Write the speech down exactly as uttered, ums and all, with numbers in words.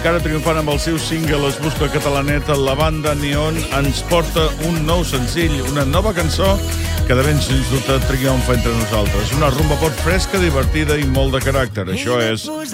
encara triomfant amb el seu single Es busca catalaneta, la banda Neon ens porta un nou senzill, una nova cançó que de ben sens dubte triomfa entre nosaltres. Una rumba pop fresca, divertida i molt de caràcter. Això és